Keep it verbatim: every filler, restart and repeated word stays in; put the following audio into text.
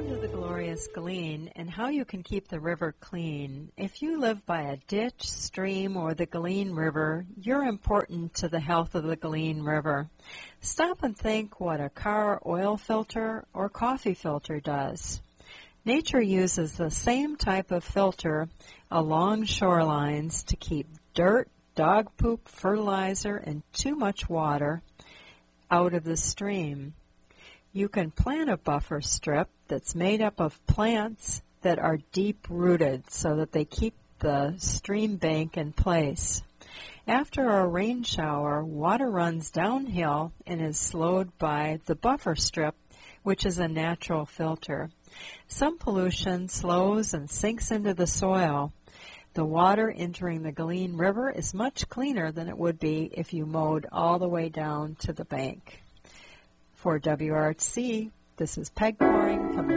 Welcome to the Glorious Galeen and how you can keep the river clean. If you live by a ditch, stream, or the Galeen River, you're important to the health of the Galeen River. Stop and think what a car oil filter or coffee filter does. Nature uses the same type of filter along shorelines to keep dirt, dog poop, fertilizer, and too much water out of the stream. You can plant a buffer strip that's made up of plants that are deep-rooted so that they keep the stream bank in place. After a rain shower, water runs downhill and is slowed by the buffer strip, which is a natural filter. Some pollution slows and sinks into the soil. The water entering the Galeen River is much cleaner than it would be if you mowed all the way down to the bank. For W R C, this is Peg Boring from the